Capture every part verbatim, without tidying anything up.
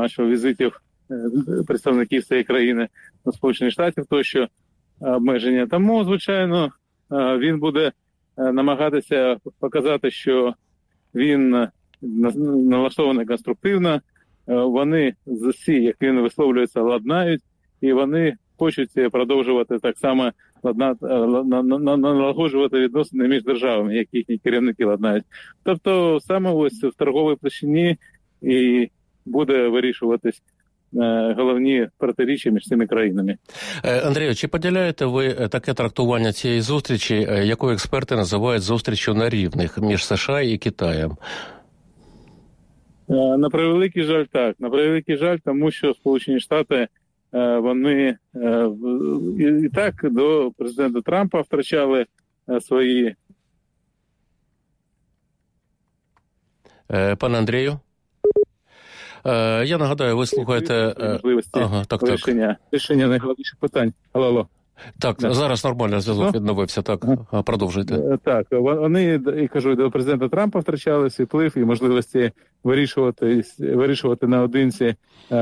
що візитів представників цієї країни до Сполучених Штатів, тощо обмеження. Тому, звичайно, він буде намагатися показати, що він налаштований конструктивно. Вони з всі, як він висловлюється, ладнають, і вони хочуть продовжувати так само налагоджувати відносини між державами, як їхні керівники ладнають. Тобто саме ось в торговій площині і буде вирішуватись головні протиріччя між цими країнами. Андрію, чи поділяєте ви таке трактування цієї зустрічі, яку експерти називають зустрічю на рівних між США і Китаєм? На превеликий жаль, так. На превеликий жаль, тому що Сполучені Штати, вони і так до президента Трампа втрачали свої... Пане Андрію? Я нагадаю, ви слухаєте... можливості ага, так, рішення, так. рішення найголовніших питань. Алло, алло. Так, да. Зараз нормально зв'язок відновився, так, ага. Продовжуйте. Так, вони, і кажу, до президента Трампа втрачали свій вплив і можливості вирішувати, вирішувати наодинці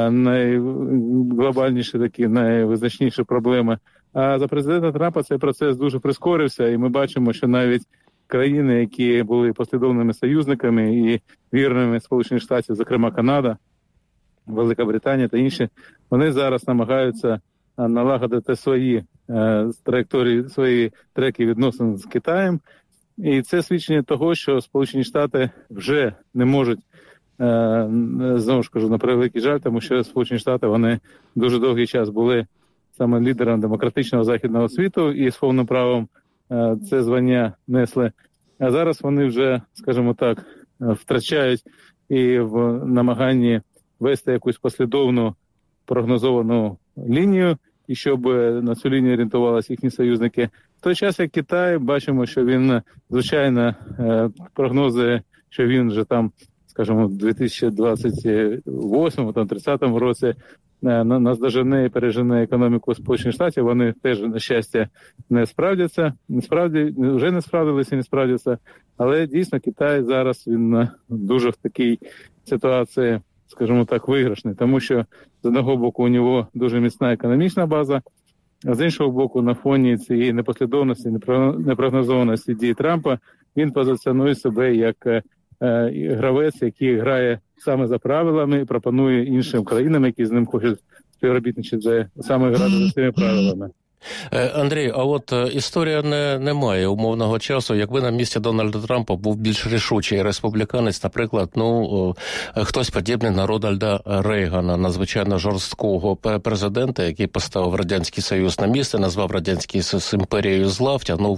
найглобальніші такі, найвизначніші проблеми. А за президента Трампа цей процес дуже прискорився, і ми бачимо, що навіть країни, які були послідовними союзниками і вірними Сполучених Штатів, зокрема Канада, Велика Британія та інші, вони зараз намагаються налагодити свої е, траєкторії, свої треки відносин з Китаєм. І це свідчення того, що Сполучені Штати вже не можуть, е, знову ж кажу, на превеликий жаль, тому що Сполучені Штати, вони дуже довгий час були саме лідером демократичного західного світу і з повним правом е, це звання несли. А зараз вони вже, скажімо так, втрачають і в намаганні вести якусь послідовну прогнозовану лінію, і щоб на цю лінію орієнтувалися їхні союзники. В той час, як Китай, бачимо, що він, звичайно, прогнози, що він вже там, скажімо, в дві тисячі двадцять восьмому, там, тридцятому році наздожене і пережене економіку Сполучених Штатів, вони теж, на щастя, не справдяться, не справді, вже не справдилися і не справдяться, але дійсно Китай зараз, він дуже в такій ситуації, скажімо так, виграшний, тому що з одного боку у нього дуже міцна економічна база, а з іншого боку на фоні цієї непослідовності, непрогнозованості дій Трампа він позиціонує себе як е, гравець, який грає саме за правилами і пропонує іншим країнам, які з ним хочуть співробітничати, саме грати за цими правилами. Андрій, а от історія не, не має умовного часу. Якби на місці Дональда Трампа був більш рішучий республіканець, наприклад, ну, хтось подібний на Рональда Рейгана, надзвичайно жорсткого президента, який поставив Радянський Союз на місце, назвав Радянський Союз імперією зла, втягнув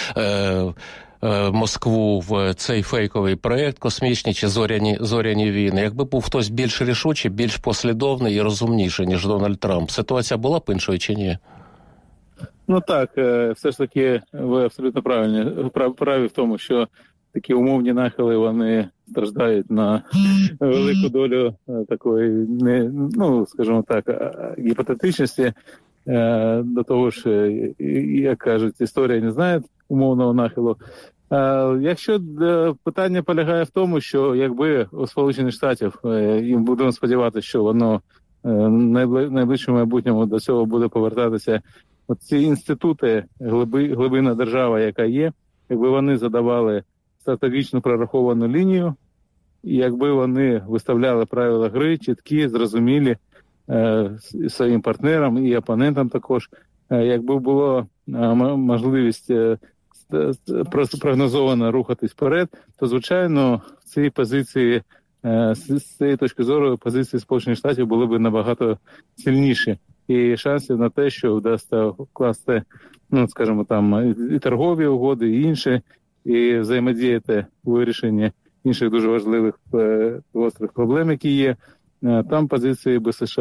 е, Москву в цей фейковий проєкт космічний чи зоряні, зоряні війни. Якби був хтось більш рішучий, більш послідовний і розумніший, ніж Дональд Трамп, ситуація була б іншою чи ні? Ну так, все ж таки ви абсолютно правильні, праві в тому, що такі умовні нахили, вони страждають на велику долю такої, не, ну, скажімо так, гіпотетичності. До того ж, як кажуть, історія не знає умовного нахилу. Якщо питання полягає в тому, що якби у Сполучених Штатів, їм будемо сподіватися, що воно в найближчому майбутньому до цього буде повертатися, от ці інститути, глиби, глибинна держава, яка є, якби вони задавали стратегічно прораховану лінію, і якби вони виставляли правила гри чіткі, зрозумілі е, своїм партнерам і опонентам також, е, якби було е, можливість е, просто прогнозовано рухатись вперед, то, звичайно, в цій позиції, е, з цієї точки зору, позиції Сполучених Штатів були б набагато сильніші. І шансів на те, що вдасться вкласти, ну, скажімо, там, і торгові угоди, і інші, і взаємодіяти у вирішенні інших дуже важливих е, гострих проблем, які є. Там позиції би США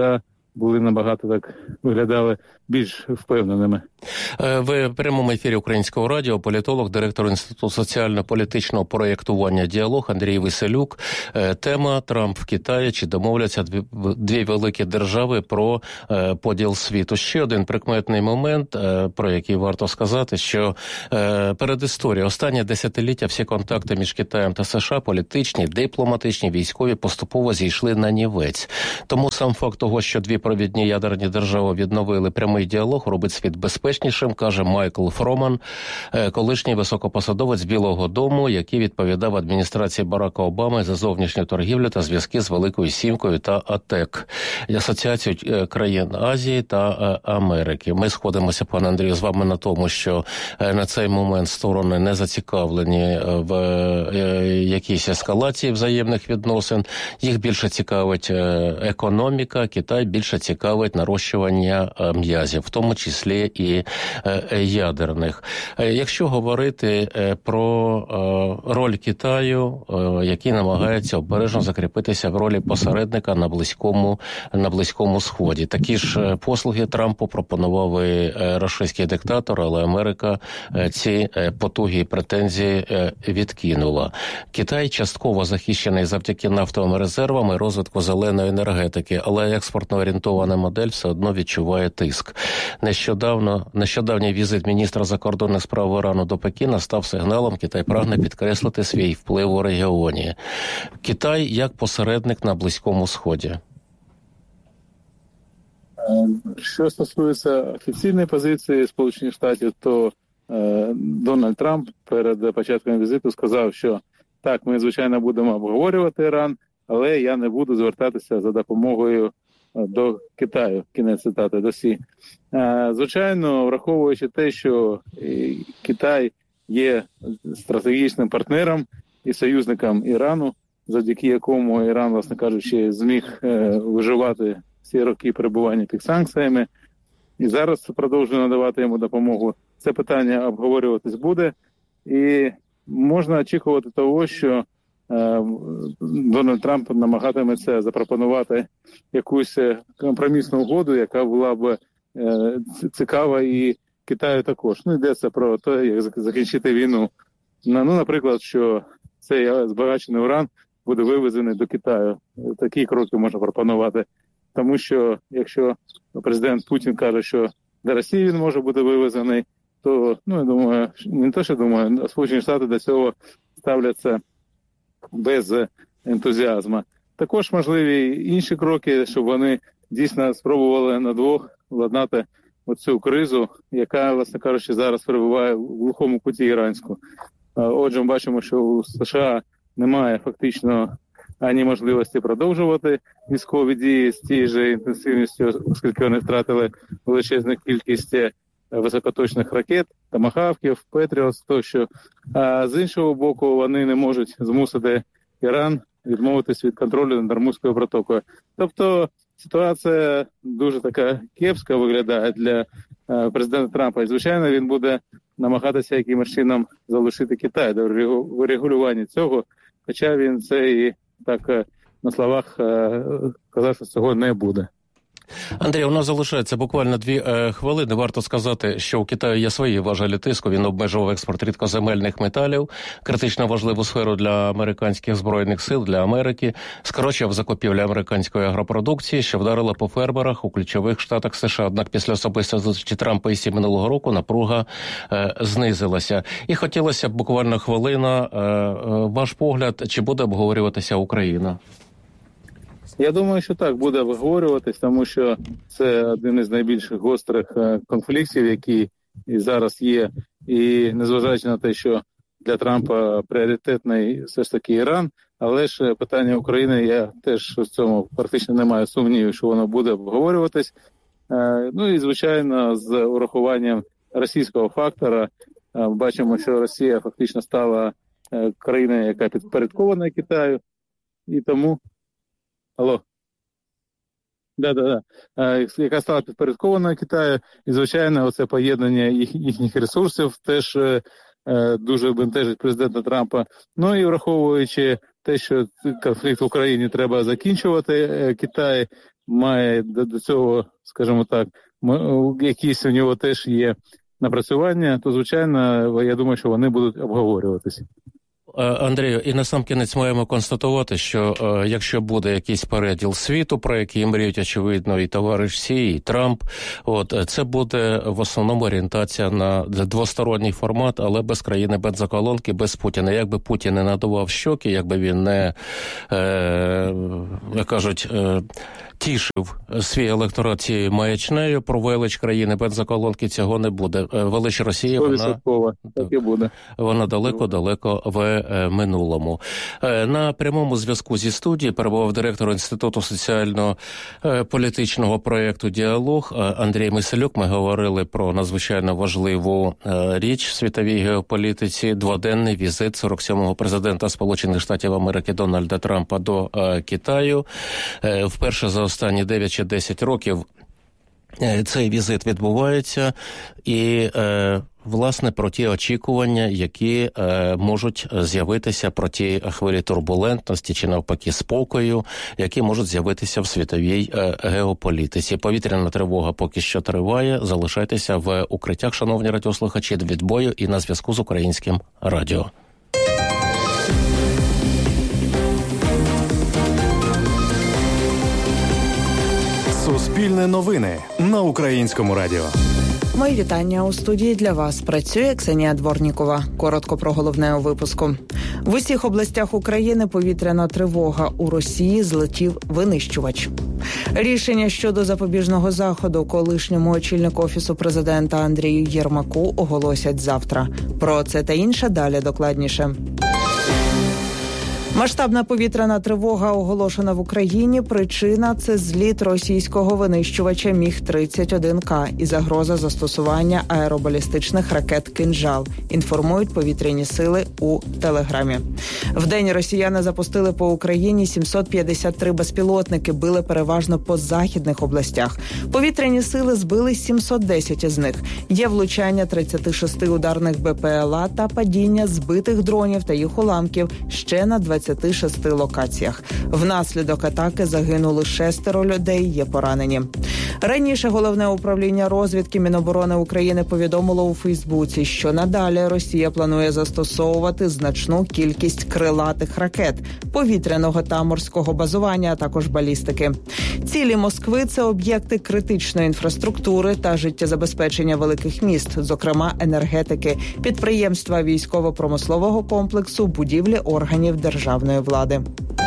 були набагато так, виглядали більш впевненими. В прямому ефірі Українського радіо політолог, директор Інституту соціально-політичного проєктування «Діалог» Андрій Веселюк. Тема «Трамп в Китаї. Чи домовляться дві, дві великі держави про поділ світу?» Ще один прикметний момент, про який варто сказати, що передісторія. Останні десятиліття всі контакти між Китаєм та США, політичні, дипломатичні, військові, поступово зійшли на нівець. Тому сам факт того, що дві провідні ядерні держави відновили прямий діалог, робить світ безпечнішим, каже Майкл Фроман, колишній високопосадовець Білого дому, який відповідав адміністрації Барака Обами за зовнішню торгівлю та зв'язки з Великою Сімкою та АТЕК, Асоціацією країн Азії та Америки. Ми сходимося, пане Андрію, з вами на тому, що на цей момент сторони не зацікавлені в якійсь ескалації взаємних відносин. Їх більше цікавить економіка, Китай більше цікавить нарощування м'язів, в тому числі і ядерних. Якщо говорити про роль Китаю, який намагається обережно закріпитися в ролі посередника на Близькому, на Близькому Сході. Такі ж послуги Трампу пропонував і російський диктатор, але Америка ці потуги і претензії відкинула. Китай частково захищений завдяки нафтовим резервам і розвитку зеленої енергетики, але експортно-орієнтована модель все одно відчуває тиск. Нещодавно, нещодавній візит міністра закордонних справ Ірану до Пекіна став сигналом, Китай прагне підкреслити свій вплив у регіоні. Китай як посередник на Близькому Сході. Що стосується офіційної позиції Сполучених Штатів, то е, Дональд Трамп перед початком візиту сказав, що так, ми, звичайно, будемо обговорювати Іран, але я не буду звертатися за допомогою до Китаю, кінець цитати, до Сі. Звичайно, враховуючи те, що Китай є стратегічним партнером і союзником Ірану, завдяки якому Іран, власне кажучи, зміг виживати всі роки перебування під санкціями, і зараз продовжує надавати йому допомогу. Це питання обговорюватись буде, і можна очікувати того, що Дональд Трамп намагатиметься запропонувати якусь компромісну угоду, яка була б цікава і Китаю також. Ну, йдеться про те, як закінчити війну. Ну, наприклад, що цей збагачений уран буде вивезений до Китаю. Такі кроки можна пропонувати. Тому що, якщо президент Путін каже, що до Росії він може бути вивезений, то, ну, я думаю, не те, що думаю, Сполучені Штати до цього ставляться без ентузіазму. Також можливі інші кроки, щоб вони дійсно спробували на двох владнати оцю кризу, яка, власне кажучи, зараз перебуває в глухому куті іранську. Отже, ми бачимо, що у США немає фактично ані можливості продовжувати військові дії з тією ж інтенсивністю, оскільки вони втратили величезну кількість високоточних ракет, томагавків, Петріос тощо. А з іншого боку, вони не можуть змусити Іран відмовитись від контролю над Ормузькою протокою. Тобто ситуація дуже така кепська виглядає для президента Трампа. І, звичайно, він буде намагатися якимось чином залишити Китай до врегулювання цього, хоча він це і так на словах казав, що цього не буде. Андрій, у нас залишається буквально дві е, хвилини. Варто сказати, що у Китаю є свої важелі тиску. Він обмежував експорт рідкоземельних металів, критично важливу сферу для американських збройних сил, для Америки, скорочував закупівлі американської агропродукції, що вдарило по фермерах у ключових штатах США. Однак після особистої зустрічі Трампа і Сі минулого року напруга е, знизилася. І хотілося б буквально хвилина. Е, е, ваш погляд, чи буде обговорюватися Україна? Я думаю, що так, буде обговорюватись, тому що це один із найбільших гострих конфліктів, які і зараз є. І незважаючи на те, що для Трампа пріоритетний все ж таки Іран, але ж питання України, я теж в цьому практично не маю сумнівів, що воно буде обговорюватись. Ну і, звичайно, з урахуванням російського фактора бачимо, що Росія фактично стала країною, яка підпорядкована Китаю, і тому... Алло. Да-да-да. Яка стала підпорядкованою Китаю. І, звичайно, оце поєднання їх, їхніх ресурсів теж е, дуже бентежить президента Трампа. Ну і враховуючи те, що конфлікт в Україні треба закінчувати, е, Китай має до, до цього, скажімо так, якісь у нього теж є напрацювання, то, звичайно, я думаю, що вони будуть обговорюватися. Андрію, і насамкінець маємо констатувати, що е, якщо буде якийсь переділ світу, про який мріють, очевидно, і товариш Сі, і Трамп, от, це буде в основному орієнтація на двосторонній формат, але без країни, без заколонки, без Путіна. Якби Путін не надував щоки, якби він не, е, як кажуть, е, тішив свій електорат цією маячнею, про велич країни без заколонки цього не буде. Велич Росії, вона, так і буде. Вона далеко-далеко в минулому. На прямому зв'язку зі студією перебував директор Інституту соціально-політичного проєкту «Діалог» Андрій Миселюк. Ми говорили про надзвичайно важливу річ в світовій геополітиці – дводенний візит сорок сьомого президента Сполучених Штатів Америки Дональда Трампа до Китаю. Вперше за останні дев'ять чи десять років цей візит відбувається, і, е, власне, про ті очікування, які е, можуть з'явитися, про ті хвилі турбулентності чи, навпаки, спокою, які можуть з'явитися в світовій е, геополітиці. Повітряна тривога поки що триває. Залишайтеся в укриттях, шановні радіослухачі, до відбою і на зв'язку з Українським радіо. Суспільне новини на Українському радіо. Мої вітання. У студії для вас працює Ксенія Дворнікова. Коротко про головне у випуску. В усіх областях України повітряна тривога. У Росії злетів винищувач. Рішення щодо запобіжного заходу колишньому очільнику Офісу президента Андрію Єрмаку оголосять завтра. Про це та інше далі докладніше. Масштабна повітряна тривога оголошена в Україні. Причина – це зліт російського винищувача Міг тридцять один К і загроза застосування аеробалістичних ракет «Кинжал», інформують повітряні сили у Телеграмі. Вдень росіяни запустили по Україні сімсот п'ятдесят три безпілотники, били переважно по західних областях. Повітряні сили збили сімсот десять із них. Є влучання тридцять шість ударних Б П Л А та падіння збитих дронів та їх уламків ще на двадцяти шести локаціях. Внаслідок атаки загинули шестеро людей, є поранені. Раніше Головне управління розвідки Міноборони України повідомило у Фейсбуці, що надалі Росія планує застосовувати значну кількість крилатих ракет, повітряного та морського базування, а також балістики. Цілі Москви – це об'єкти критичної інфраструктури та життєзабезпечення великих міст, зокрема енергетики, підприємства військово-промислового комплексу, будівлі органів державної влади.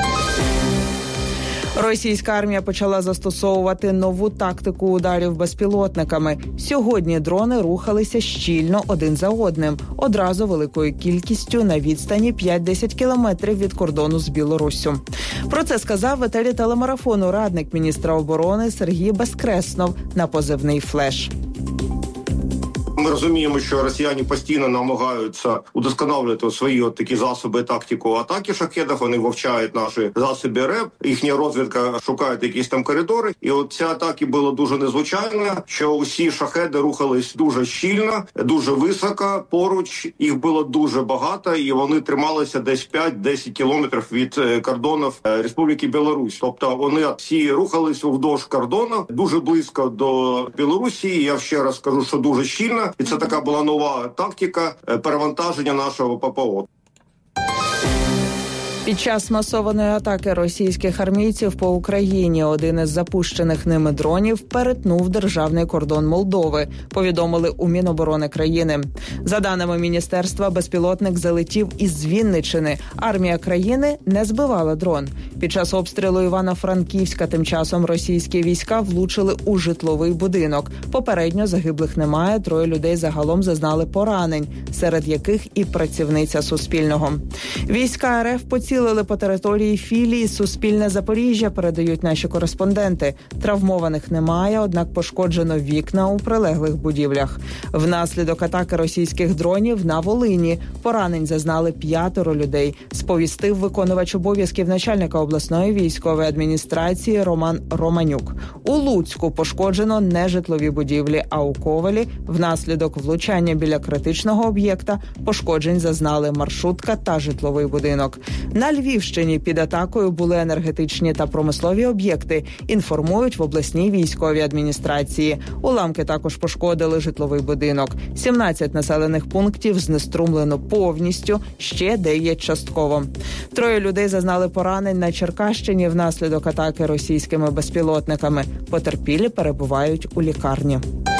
Російська армія почала застосовувати нову тактику ударів безпілотниками. Сьогодні дрони рухалися щільно один за одним, одразу великою кількістю на відстані п'ять-десять кілометрів від кордону з Білоруссю. Про це сказав в етері телемарафону радник міністра оборони Сергій Безкреснов на позивний «Флеш». Ми розуміємо, що росіяни постійно намагаються удосконалювати свої от такі засоби, тактику атаки шахедів. Вони вивчають наші засоби РЕП, їхня розвідка шукає якісь там коридори. І от ці атаки було дуже незвичайно, що усі шахеди рухались дуже щільно, дуже високо, поруч. Їх було дуже багато, і вони трималися десь п'ять-десять кілометрів від кордонів Республіки Білорусь. Тобто вони всі рухались вздовж кордону, дуже близько до Білорусі. Я ще раз скажу, що дуже щільно. І це така була нова тактика перевантаження нашого П П О. Під час масованої атаки російських армійців по Україні один із запущених ними дронів перетнув державний кордон Молдови, повідомили у Міноборони країни. За даними міністерства, безпілотник залетів із Вінниччини. Армія країни не збивала дрон. Під час обстрілу Івано-Франківська тим часом російські війська влучили у житловий будинок. Попередньо загиблих немає, троє людей загалом зазнали поранень, серед яких і працівниця Суспільного. Війська РФ поцілили Цілили по території філії «Суспільне Запоріжжя», передають наші кореспонденти. Травмованих немає, однак пошкоджено вікна у прилеглих будівлях. Внаслідок атаки російських дронів на Волині поранень зазнали п'ятеро людей, сповістив виконувач обов'язків начальника обласної військової адміністрації Роман Романюк. У Луцьку пошкоджено не житлові будівлі, а у Ковелі внаслідок влучання біля критичного об'єкта пошкоджень зазнали маршрутка та житловий будинок. На Львівщині під атакою були енергетичні та промислові об'єкти, інформують в обласній військовій адміністрації. Уламки також пошкодили житловий будинок. сімнадцять населених пунктів знеструмлено повністю, ще дев'ять частково. Троє людей зазнали поранень на Черкащині внаслідок атаки російськими безпілотниками. Потерпілі перебувають у лікарні.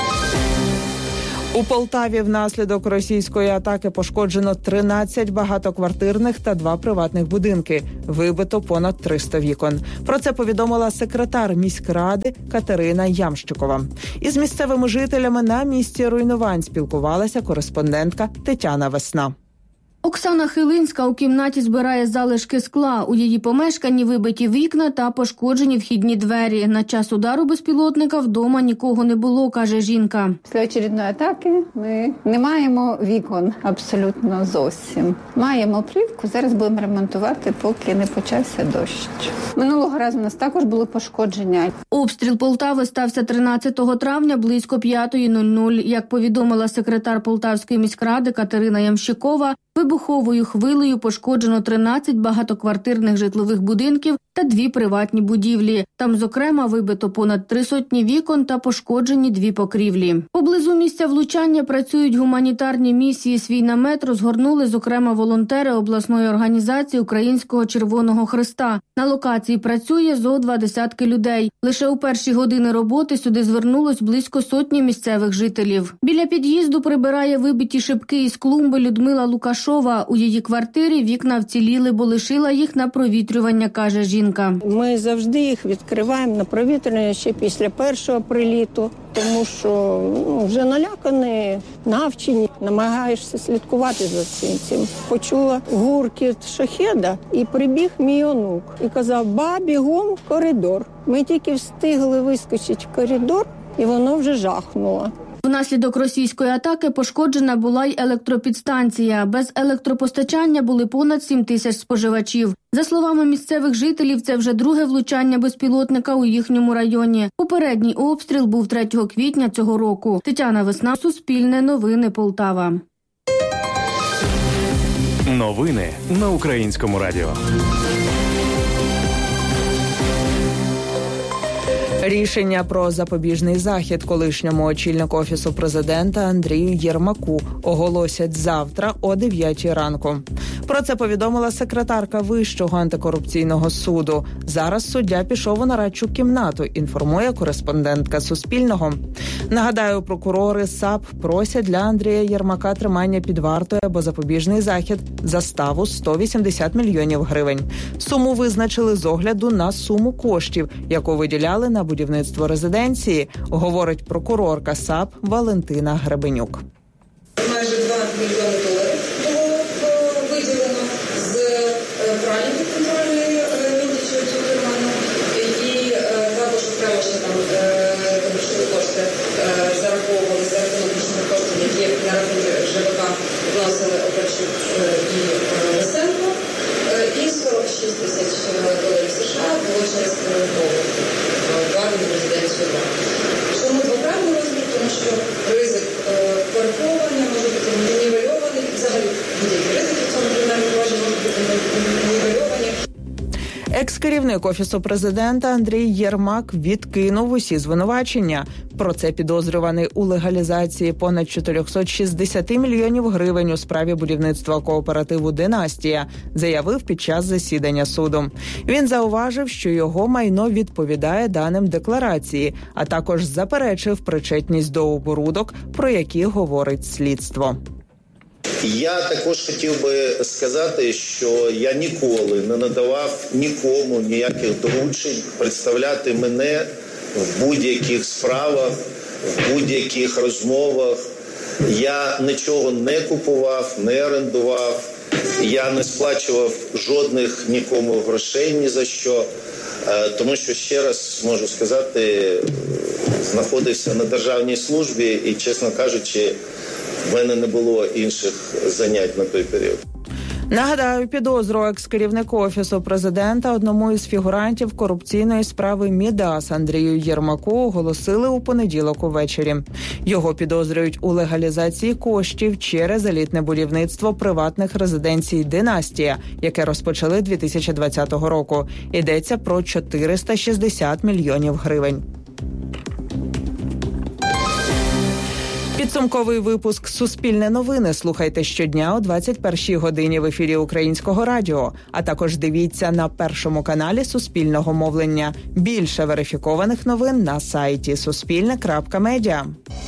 У Полтаві внаслідок російської атаки пошкоджено тринадцять багатоквартирних та два приватних будинки. Вибито понад триста вікон. Про це повідомила секретар міськради Катерина Ямщикова. Із місцевими жителями на місці руйнувань спілкувалася кореспондентка Тетяна Весна. Оксана Хилинська у кімнаті збирає залишки скла. У її помешканні вибиті вікна та пошкоджені вхідні двері. На час удару безпілотника вдома нікого не було, каже жінка. Після очередної атаки ми не маємо вікон абсолютно зовсім. Маємо плівку, зараз будемо ремонтувати, поки не почався дощ. Минулого разу у нас також були пошкодження. Обстріл Полтави стався тринадцятого травня близько п'ятої нуль нуль. Як повідомила секретар Полтавської міськради Катерина Ямщикова, вибуховою хвилею пошкоджено тринадцять багатоквартирних житлових будинків та дві приватні будівлі. Там, зокрема, вибито понад три сотні вікон та пошкоджені дві покрівлі. Поблизу місця влучання працюють гуманітарні місії. Свій намет розгорнули, зокрема, волонтери обласної організації Українського Червоного Хреста. На локації працює зо два десятки людей. Лише у перші години роботи сюди звернулось близько сотні місцевих жителів. Біля під'їзду прибирає вибиті шибки із клумби Людмила Лукашова. У її квартирі вікна вціліли, бо лишила їх на провітрювання, каже жінка. Ми завжди їх відкриваємо на провітрювання ще після першого приліту, тому що ну, вже налякані, навчені, намагаєшся слідкувати за цим. цим. Почула гуркіт шахеда і прибіг мій онук і казав: «Ба, бігом в коридор». Ми тільки встигли вискочити в коридор, і воно вже жахнуло. Внаслідок російської атаки пошкоджена була й електропідстанція. Без електропостачання були понад сім тисяч споживачів. За словами місцевих жителів, це вже друге влучання безпілотника у їхньому районі. Попередній обстріл був третього квітня цього року. Тетяна Весна, Суспільне новини, Полтава. Новини на Українському радіо. Рішення про запобіжний захід колишньому очільнику Офісу президента Андрію Єрмаку оголосять завтра о дев'ятій ранку. Про це повідомила секретарка Вищого антикорупційного суду. Зараз суддя пішов у нарадчу кімнату, інформує кореспондентка Суспільного. Нагадаю, прокурори САП просять для Андрія Єрмака тримання під вартою або запобіжний захід заставу сто вісімдесят мільйонів гривень. Суму визначили з огляду на суму коштів, яку виділяли на будівництво резиденції, говорить прокурорка САП Валентина Гребенюк. Майже два мільйони доларів було виділено з правильної підконтрольної міндічої цю фірману. І також окремо ще там грошові кошти зараховували за рахунок грошових коштів, які на рахунок ЖВК вносили Оперчук і Лисенко. І сорок шість тисяч доларів США було через вкладені в резиденцію. Чому двократний розмір? Тому що ризик переховування може бути нівельований, взагалі будь-які ризики в цьому кримінальному провадженні можуть бути нівельовані. Екс-керівник Офісу президента Андрій Єрмак відкинув усі звинувачення. Про це підозрюваний у легалізації понад чотириста шістдесят мільйонів гривень у справі будівництва кооперативу «Династія», заявив під час засідання суду. Він зауважив, що його майно відповідає даним декларації, а також заперечив причетність до оборудок, про які говорить слідство. Я також хотів би сказати, що я ніколи не надавав нікому ніяких доручень представляти мене в будь-яких справах, в будь-яких розмовах. Я нічого не купував, не орендував, я не сплачував жодних нікому грошей ні за що, тому що, ще раз можу сказати, знаходився на державній службі і, чесно кажучи, в мене не було інших занять на той період. Нагадаю, підозру екс-керівнику Офісу президента, одному із фігурантів корупційної справи Мідас Андрію Єрмаку оголосили у понеділок увечері. Його підозрюють у легалізації коштів через елітне будівництво приватних резиденцій «Династія», яке розпочали дві тисячі двадцятого року. Йдеться про чотириста шістдесят мільйонів гривень. Підсумковий випуск «Суспільне новини» слухайте щодня о двадцять першій годині в ефірі Українського радіо, а також дивіться на Першому каналі Суспільного мовлення. Більше верифікованих новин на сайті суспільне крапка медіа.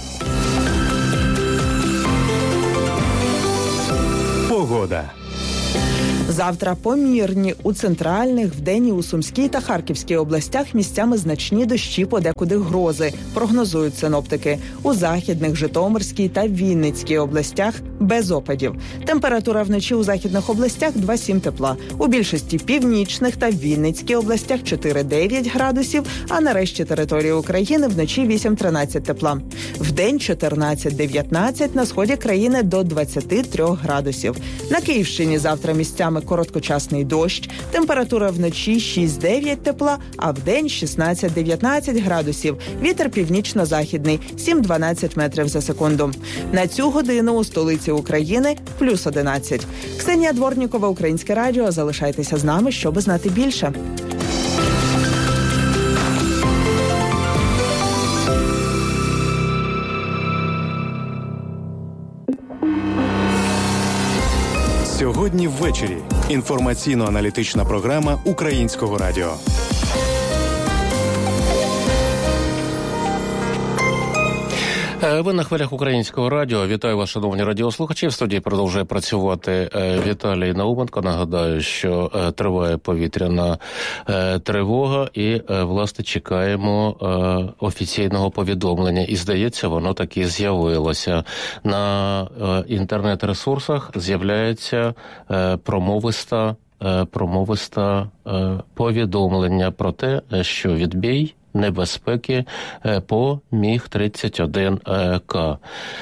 Погода. Завтра помірні. У центральних, вдень і у Сумській та Харківській областях місцями значні дощі, подекуди грози, прогнозують синоптики. У західних, Житомирській та Вінницькій областях без опадів. Температура вночі у західних областях два-сім тепла. У більшості північних та Вінницькій областях чотири-дев'ять градусів, а на решті території України вночі вісім-тринадцять тепла. Вдень чотирнадцять-дев'ятнадцять, на сході країни до двадцять три градусів. На Київщині завтра місцями короткочасний дощ, температура вночі шість-дев'ять тепла, а вдень шістнадцять-дев'ятнадцять градусів. Вітер північно-західний сім-дванадцять метрів за секунду. На цю годину у столиці України плюс одинадцять. Ксенія Дворнікова, Українське радіо. Залишайтеся з нами, щоб знати більше. Сьогодні ввечері. Інформаційно-аналітична програма Українського радіо. Ви на хвилях Українського радіо. Вітаю вас, шановні радіослухачі. В студії продовжує працювати Віталій Науменко. Нагадаю, що триває повітряна тривога і, власне, чекаємо офіційного повідомлення. І, здається, воно таки з'явилося. На інтернет-ресурсах з'являється промовиста, промовиста повідомлення про те, що відбій небезпеки по Міг тридцять один К.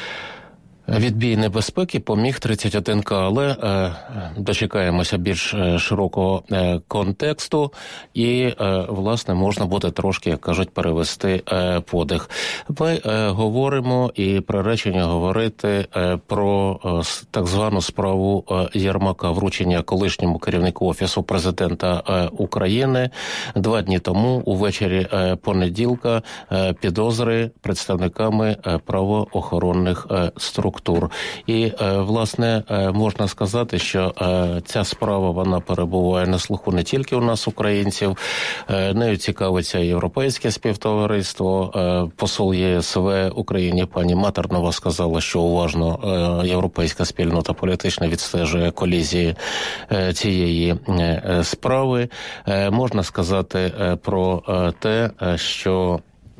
Відбій небезпеки по Міг тридцять один К, але е, дочекаємося більш широкого е, контексту і, е, власне, можна буде трошки, як кажуть, перевести е, подих. Ми е, говоримо і приречені говорити е, про е, так звану справу е, Єрмака, вручення колишньому керівнику Офісу президента е, України. Два дні тому, увечері е, понеділка, е, підозри представниками е, правоохоронних е, структур. І, власне, можна сказати, що ця справа, вона перебуває на слуху не тільки у нас, українців, нею цікавиться і європейське співтовариство. Посол ЄС в Україні пані Матернова сказала, що уважно європейська спільнота політична відстежує колізії цієї справи. Можна сказати про те, що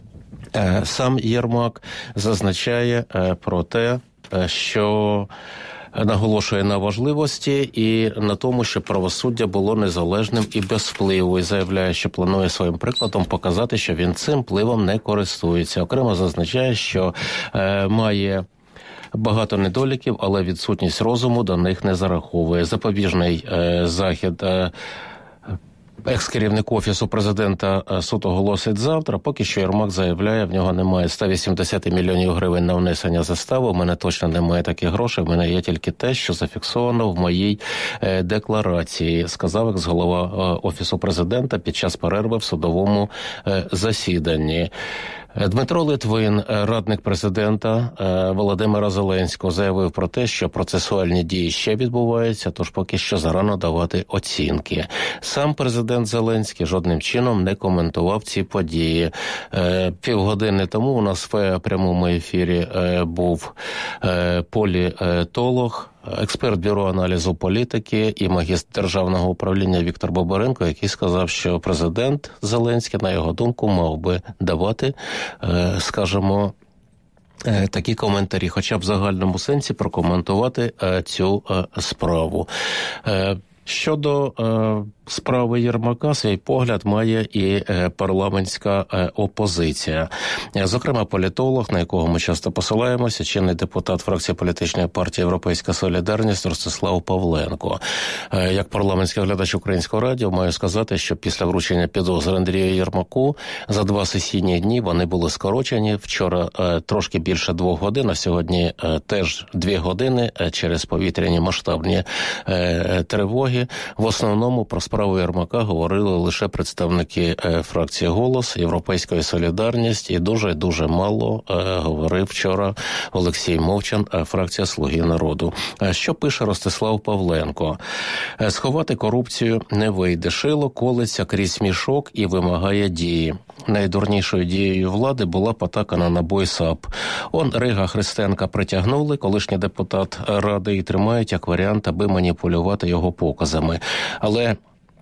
сам Єрмак зазначає про те, що наголошує на важливості і на тому, що правосуддя було незалежним і без впливу, і заявляє, що планує своїм прикладом показати, що він цим впливом не користується. Окремо зазначає, що е, має багато недоліків, але відсутність розуму до них не зараховує. Запобіжний е, захід е, екс-керівник Офісу президента суд оголосить завтра. Поки що Єрмак заявляє, в нього немає сто вісімдесят мільйонів гривень на внесення застави. У мене точно немає таких грошей. В мене є тільки те, що зафіксовано в моїй е, декларації, сказав екс-голова е, Офісу президента під час перерви в судовому е, засіданні. Дмитро Литвин, радник президента Володимира Зеленського, заявив про те, що процесуальні дії ще відбуваються, тож поки що зарано давати оцінки. Сам президент Зеленський жодним чином не коментував ці події. Півгодини тому у нас в прямому ефірі був політолог, експерт Бюро аналізу політики і магістр державного управління Віктор Бобаренко, який сказав, що президент Зеленський, на його думку, мав би давати, скажімо, такі коментарі, хоча б в загальному сенсі прокоментувати цю справу. Щодо е, справи Єрмака, свій погляд має і е, парламентська е, опозиція. Е, зокрема, політолог, на якого ми часто посилаємося, чинний депутат фракції політичної партії «Європейська солідарність» Ростислав Павленко. Е, як парламентський глядач Українського радіо маю сказати, що після вручення підозри Андрію Єрмаку за два сесійні дні вони були скорочені. Вчора е, трошки більше двох годин, а сьогодні е, теж дві години е, через повітряні масштабні е, тривоги. В основному про справу Єрмака говорили лише представники е, фракції «Голос», «Європейської солідарність» і дуже-дуже мало е, говорив вчора Олексій Мовчан, е, фракція «Слуги народу». Е, що пише Ростислав Павленко? Е, сховати корупцію не вийде. Шило колиться крізь мішок і вимагає дії. Найдурнішою дією влади була потакана на бой САП. Он Рига Христенка притягнули, колишній депутат Ради, і тримають як варіант, аби маніпулювати його показами. Але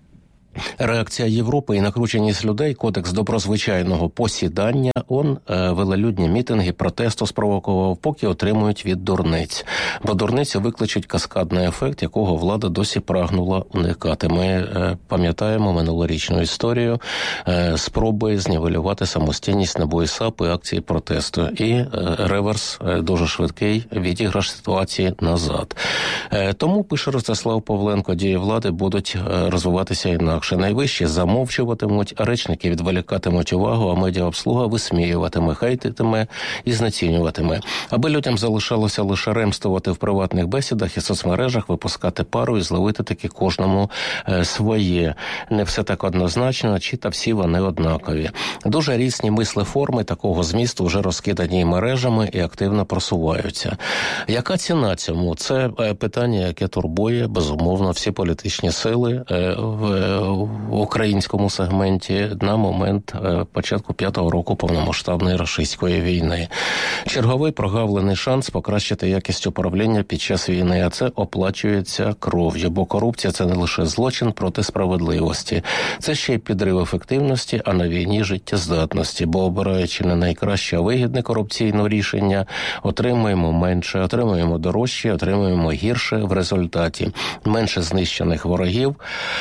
реакція Європи і накрученість людей, кодекс доброзвичайного посідання, он е, велелюдні мітинги, протесту спровокував, поки отримують від дурниць. Бо дурниці викличуть каскадний ефект, якого влада досі прагнула уникати. Ми е, пам'ятаємо минулорічну історію е, спроби знівелювати самостійність НАБУ і САП і акції протесту. І е, реверс е, дуже швидкий, відіграш ситуації назад. Е, тому, пише Ростислав Павленко, дії влади будуть е, розвиватися інакше. Найвищі замовчуватимуть, речники відволікатимуть увагу, а медіаобслуга висміюватиме, хейтитиме і знецінюватиме. Аби людям залишалося лише ремствувати в приватних бесідах і соцмережах, випускати пару і зловити таки кожному е, своє. Не все так однозначно, чи та всі вони однакові. Дуже різні мислеформи такого змісту вже розкидані мережами і активно просуваються. Яка ціна цьому? Це е, питання, яке турбує, безумовно, всі політичні сили е, в в українському сегменті на момент е, початку п'ятого року повномасштабної рашистської війни. Черговий прогавлений шанс покращити якість управління під час війни, а це оплачується кров'ю, бо корупція – це не лише злочин проти справедливості. Це ще й підрив ефективності, а на війні – життєздатності, бо обираючи не найкраще, а вигідне корупційне рішення, отримуємо менше, отримуємо дорожче, отримуємо гірше в результаті. Менше знищених ворогів,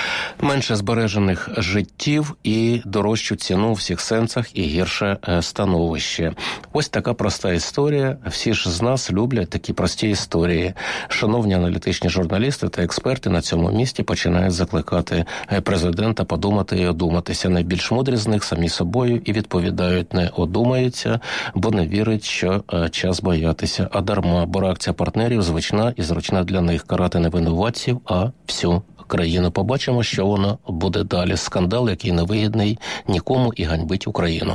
менше збережених життів і дорожчу ціну у всіх сенсах і гірше становище. Ось така проста історія. Всі ж з нас люблять такі прості історії. Шановні аналітичні журналісти та експерти на цьому місці починають закликати президента подумати і одуматися. Найбільш мудрі з них самі собою і відповідають: не одумаються, бо не вірять, що час боятися. А дарма, бо реакція партнерів звична і зручна для них: карати не винуватців, а всю країну. Побачимо, що воно буде далі. Скандал, який не вигідний нікому і ганьбить Україну.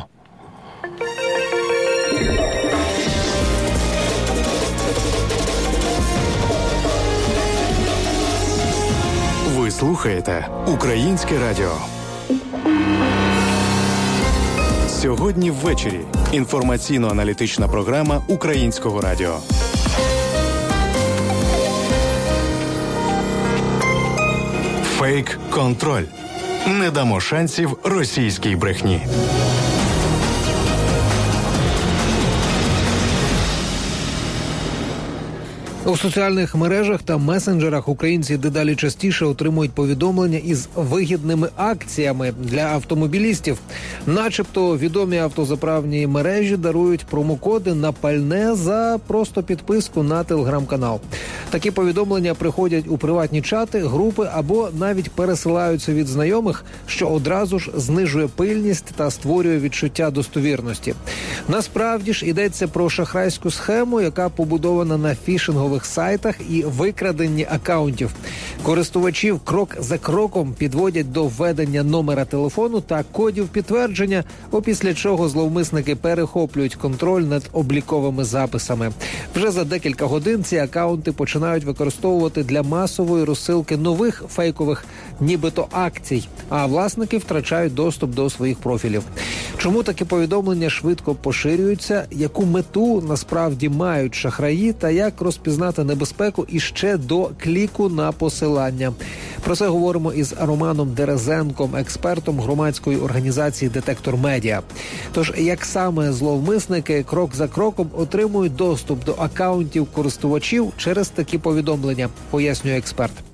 Ви слухаєте Українське радіо. Сьогодні ввечері. Інформаційно-аналітична програма Українського радіо. Фейк-контроль. Не дамо шансів російській брехні. У соціальних мережах та месенджерах українці дедалі частіше отримують повідомлення із вигідними акціями для автомобілістів. Начебто відомі автозаправні мережі дарують промокоди на пальне за просто підписку на телеграм-канал. Такі повідомлення приходять у приватні чати, групи або навіть пересилаються від знайомих, що одразу ж знижує пильність та створює відчуття достовірності. Насправді ж йдеться про шахрайську схему, яка побудована на фішингових сайтах і викраденні акаунтів. Користувачів крок за кроком підводять до введення номера телефону та кодів підтвердження, опісля чого зловмисники перехоплюють контроль над обліковими записами. Вже за декілька годин ці акаунти починають використовувати для масової розсилки нових фейкових нібито акцій, а власники втрачають доступ до своїх профілів. Чому такі повідомлення швидко поширюються, яку мету насправді мають шахраї та як розпізнати небезпеку іще до кліку на посилання? Про це говоримо із Романом Дерезенком, експертом громадської організації «Детектор Медіа». Тож, як саме зловмисники крок за кроком отримують доступ до акаунтів користувачів через такі повідомлення, пояснює експерт.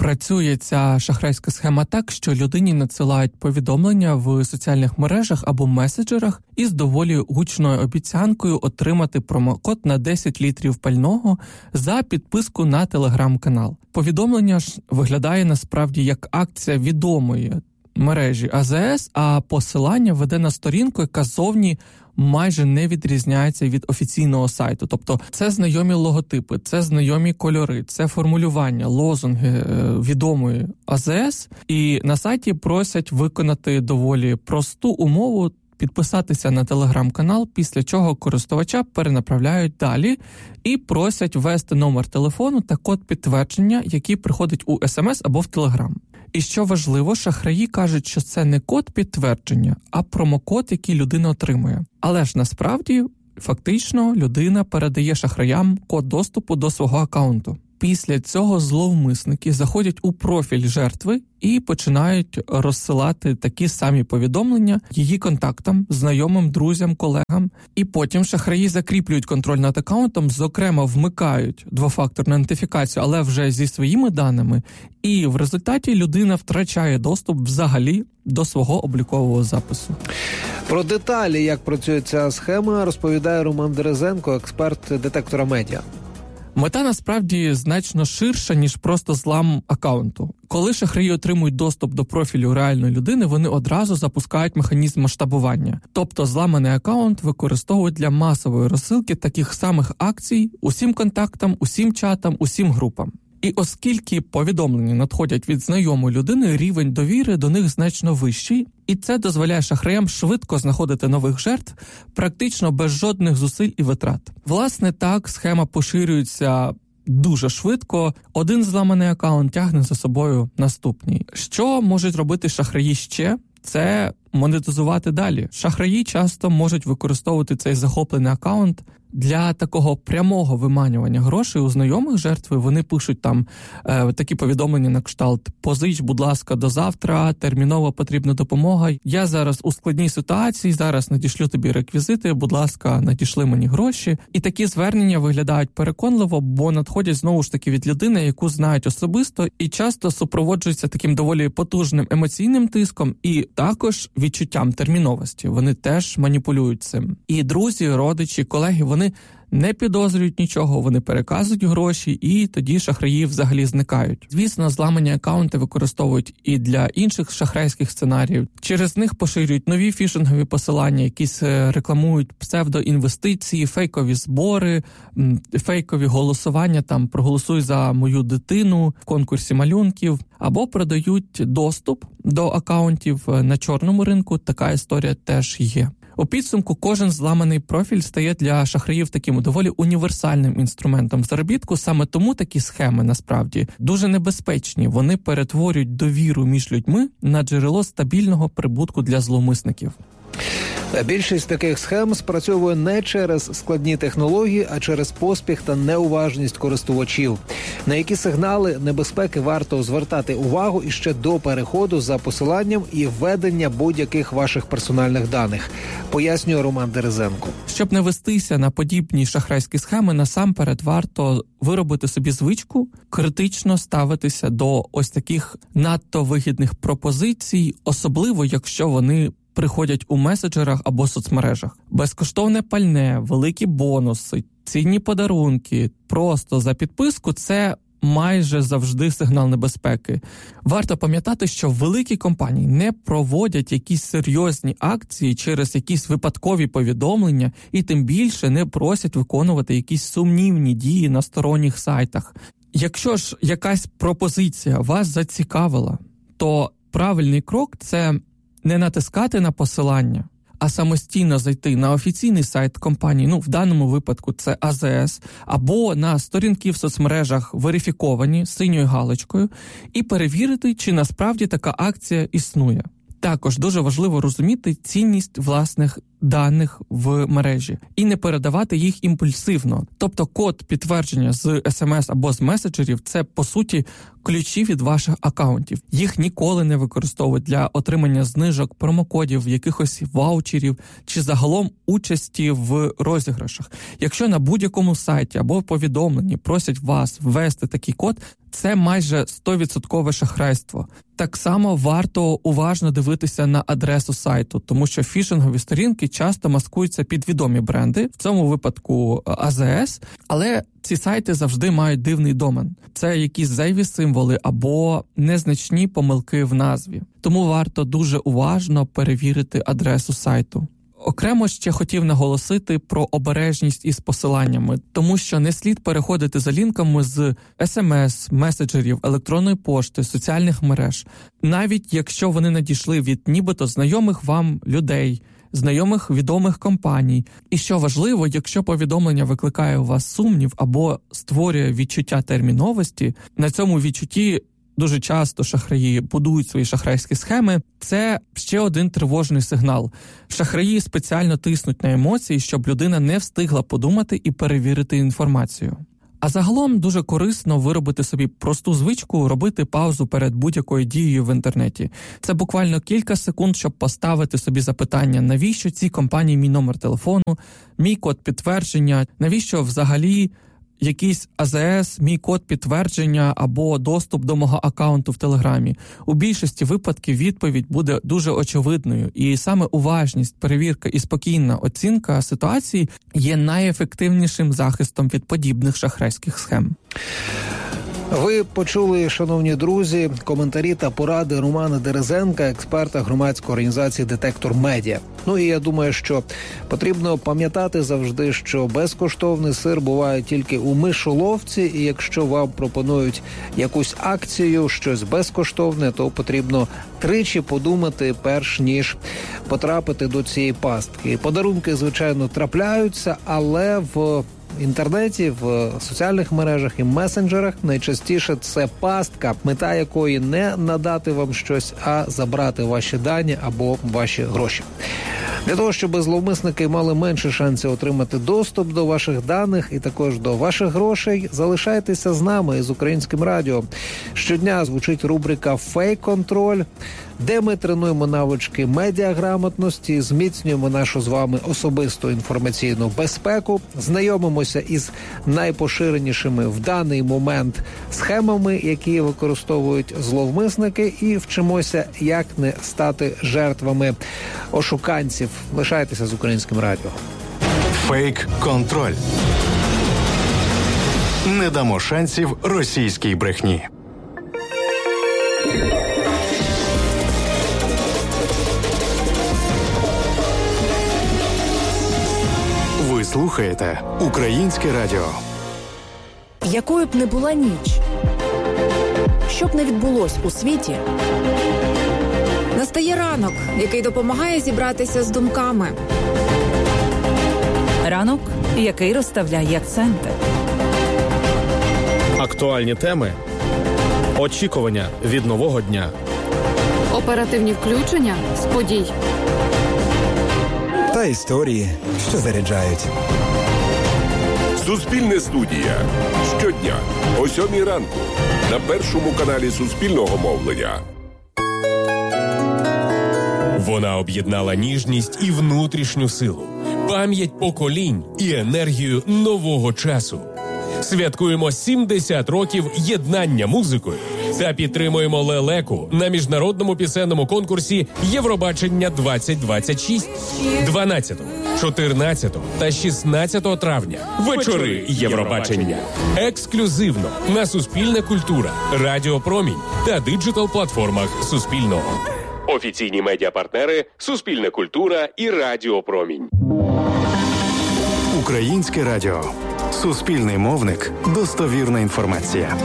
Працює ця шахрайська схема так, що людині надсилають повідомлення в соціальних мережах або меседжерах із доволі гучною обіцянкою отримати промокод на десять літрів пального за підписку на телеграм-канал. Повідомлення ж виглядає насправді як акція відомої мережі А Зе Ес, а посилання веде на сторінку, яка зовні майже не відрізняється від офіційного сайту. Тобто це знайомі логотипи, це знайомі кольори, це формулювання, лозунги е, відомої А Зе Ес. І на сайті просять виконати доволі просту умову, підписатися на телеграм-канал, після чого користувача перенаправляють далі і просять ввести номер телефону та код підтвердження, який приходить у ес ем ес або в телеграм. І що важливо, шахраї кажуть, що це не код підтвердження, а промокод, який людина отримує. Але ж насправді, фактично, людина передає шахраям код доступу до свого акаунту. Після цього зловмисники заходять у профіль жертви і починають розсилати такі самі повідомлення її контактам, знайомим, друзям, колегам. І потім шахраї закріплюють контроль над акаунтом, зокрема вмикають двофакторну ідентифікацію, але вже зі своїми даними. І в результаті людина втрачає доступ взагалі до свого облікового запису. Про деталі, як працює ця схема, розповідає Роман Дерезенко, експерт детектора медіа. Мета насправді значно ширша, ніж просто злам акаунту. Коли шахраї отримують доступ до профілю реальної людини, вони одразу запускають механізм масштабування. Тобто зламаний акаунт використовують для масової розсилки таких самих акцій усім контактам, усім чатам, усім групам. І оскільки повідомлення надходять від знайомої людини, рівень довіри до них значно вищий, і це дозволяє шахраям швидко знаходити нових жертв, практично без жодних зусиль і витрат. Власне, так схема поширюється дуже швидко. Один зламаний акаунт тягне за собою наступний. Що можуть робити шахраї ще? Це монетизувати далі. Шахраї часто можуть використовувати цей захоплений акаунт для такого прямого виманювання грошей у знайомих жертви. Вони пишуть там е, такі повідомлення на кшталт: «Позич, будь ласка, до завтра, терміново потрібна допомога. Я зараз у складній ситуації, зараз надішлю тобі реквізити, будь ласка, надішли мені гроші». І такі звернення виглядають переконливо, бо надходять знову ж таки від людини, яку знають особисто, і часто супроводжуються таким доволі потужним емоційним тиском і також відчуттям терміновості. Вони теж маніпулюють цим. І друзі, родичі, колеги, вони не підозрюють нічого, вони переказують гроші, і тоді шахраї взагалі зникають. Звісно, зламані акаунти використовують і для інших шахрайських сценаріїв. Через них поширюють нові фішингові посилання, якісь рекламують псевдоінвестиції, фейкові збори, фейкові голосування, там «проголосуй за мою дитину» в конкурсі малюнків, або продають доступ до акаунтів на чорному ринку. Така історія теж є. У підсумку кожен зламаний профіль стає для шахраїв таким доволі універсальним інструментом заробітку. Саме тому такі схеми, насправді, дуже небезпечні. Вони перетворюють довіру між людьми на джерело стабільного прибутку для зловмисників. Більшість таких схем спрацьовує не через складні технології, а через поспіх та неуважність користувачів. На які сигнали небезпеки варто звертати увагу іще до переходу за посиланням і введення будь-яких ваших персональних даних, пояснює Роман Дерезенко. Щоб не вестися на подібні шахрайські схеми, насамперед варто виробити собі звичку критично ставитися до ось таких надто вигідних пропозицій, особливо якщо вони приходять у меседжерах або соцмережах. Безкоштовне пальне, великі бонуси, цінні подарунки просто за підписку – це майже завжди сигнал небезпеки. Варто пам'ятати, що великі компанії не проводять якісь серйозні акції через якісь випадкові повідомлення і тим більше не просять виконувати якісь сумнівні дії на сторонніх сайтах. Якщо ж якась пропозиція вас зацікавила, то правильний крок – це не натискати на посилання, а самостійно зайти на офіційний сайт компанії, ну в даному випадку це А Зе Ес, або на сторінки в соцмережах верифіковані синьою галочкою, і перевірити, чи насправді така акція існує. Також дуже важливо розуміти цінність власних даних в мережі і не передавати їх імпульсивно. Тобто код підтвердження з смс або з меседжерів – це, по суті, ключі від ваших акаунтів. Їх ніколи не використовують для отримання знижок, промокодів, якихось ваучерів чи загалом участі в розіграшах. Якщо на будь-якому сайті або повідомленні просять вас ввести такий код, це майже сто відсотків шахрайство. Так само варто уважно дивитися на адресу сайту, тому що фішингові сторінки часто маскуються під відомі бренди, в цьому випадку а зет ес, але ці сайти завжди мають дивний домен. Це якісь зайві символи або незначні помилки в назві. Тому варто дуже уважно перевірити адресу сайту. Окремо ще хотів наголосити про обережність із посиланнями, тому що не слід переходити за лінками з смс, меседжерів, електронної пошти, соціальних мереж, навіть якщо вони надійшли від нібито знайомих вам людей, знайомих відомих компаній. І що важливо, якщо повідомлення викликає у вас сумнів або створює відчуття терміновості, на цьому відчутті дуже часто шахраї будують свої шахрайські схеми. Це ще один тривожний сигнал. Шахраї спеціально тиснуть на емоції, щоб людина не встигла подумати і перевірити інформацію. А загалом дуже корисно виробити собі просту звичку робити паузу перед будь-якою дією в інтернеті. Це буквально кілька секунд, щоб поставити собі запитання, навіщо цій компанії мій номер телефону, мій код підтвердження, навіщо взагалі якийсь а зет ес, мій код підтвердження або доступ до мого акаунту в Телеграмі. У більшості випадків відповідь буде дуже очевидною, і саме уважність, перевірка і спокійна оцінка ситуації є найефективнішим захистом від подібних шахрайських схем. Ви почули, шановні друзі, коментарі та поради Романа Дерезенка, експерта громадської організації «Детектор Медіа». Ну і я думаю, що потрібно пам'ятати завжди, що безкоштовний сир буває тільки у мишоловці, і якщо вам пропонують якусь акцію, щось безкоштовне, то потрібно тричі подумати, перш ніж потрапити до цієї пастки. Подарунки, звичайно, трапляються, але в інтернеті, в соціальних мережах і месенджерах найчастіше це пастка, мета якої не надати вам щось, а забрати ваші дані або ваші гроші. Для того, щоб зловмисники мали менше шансів отримати доступ до ваших даних і також до ваших грошей, залишайтеся з нами, з Українським радіо. Щодня звучить рубрика «Фейк-контроль», де ми тренуємо навички медіаграмотності, зміцнюємо нашу з вами особисту інформаційну безпеку, знайомимося із найпоширенішими в даний момент схемами, які використовують зловмисники, і вчимося, як не стати жертвами ошуканців. Лишайтеся з Українським радіо. Фейк-контроль. Не дамо шансів російській брехні. Ви слухаєте Українське радіо. Якою б не була ніч, що б не відбулось у світі, настає ранок, який допомагає зібратися з думками. Ранок, який розставляє акценти. Актуальні теми, очікування від нового дня. Оперативні включення з подій. Та історії, що заряджають. Суспільне студія. Щодня о сьомій ранку на першому каналі Суспільного мовлення. Вона об'єднала ніжність і внутрішню силу, пам'ять поколінь і енергію нового часу. Святкуємо сімдесят років єднання музикою та підтримуємо лелеку на міжнародному пісенному конкурсі «Євробачення двадцять двадцять шість» дванадцятого, чотирнадцятого та шістнадцятого травня. Вечори Євробачення. Ексклюзивно на Суспільне культура, Радіо Промінь та диджитал-платформах Суспільного. Офіційні медіапартнери Суспільне культура і Радіо Промінь. Українське радіо. Суспільний мовник. Достовірна інформація.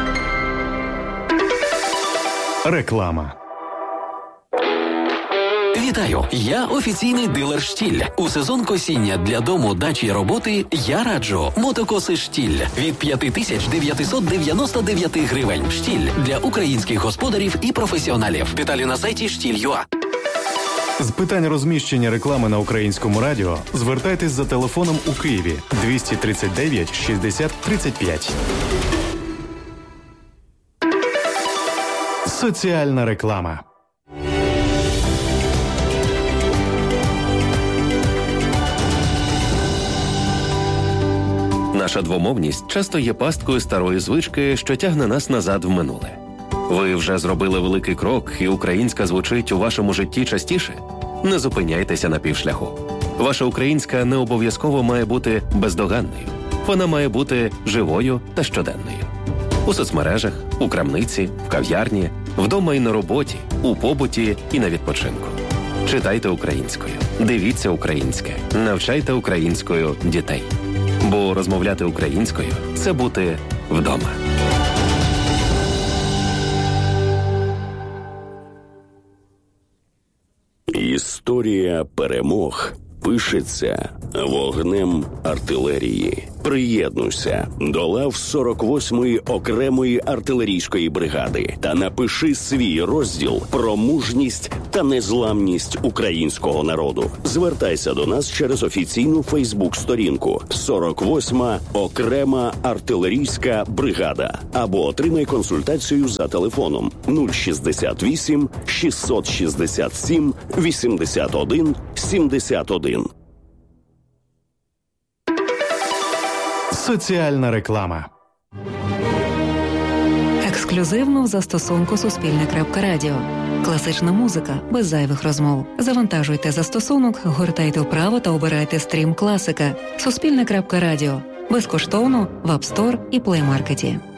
Реклама. Вітаю! Я офіційний дилер «Штіль». У сезон косіння для дому, дачі і роботи я раджу мотокоси «Штіль» від п'ять тисяч дев'ятсот дев'яносто дев'ять гривень. «Штіль» для українських господарів і професіоналів. Деталі на сайті штіль.ua. З питань розміщення реклами на українському радіо звертайтесь за телефоном у Києві двісті тридцять дев'ять шістдесят тридцять п'ять. Соціальна реклама. Наша двомовність часто є пасткою старої звички, що тягне нас назад в минуле. Ви вже зробили великий крок, і українська звучить у вашому житті частіше? Не зупиняйтеся на півшляху. Ваша українська не обов'язково має бути бездоганною. Вона має бути живою та щоденною. У соцмережах, у крамниці, в кав'ярні, вдома і на роботі, у побуті і на відпочинку. Читайте українською, дивіться українське, навчайте українською дітей. Бо розмовляти українською – це бути вдома. Історія перемог пишеться вогнем артилерії. Приєднуйся до лав сорок восьмої окремої артилерійської бригади та напиши свій розділ про мужність та незламність українського народу. Звертайся до нас через офіційну фейсбук-сторінку сорок восьма окрема артилерійська бригада або отримай консультацію за телефоном нуль шістдесят вісім шістсот шістдесят сім вісімдесят один сімдесят один. Соціальна реклама. Ексклюзивно в застосунку Суспільне.Радіо. Класична музика без зайвих розмов. Завантажуйте застосунок, гортайте вправо та обирайте стрім класика. Суспільне.Радіо. Безкоштовно в App Store і Play Market.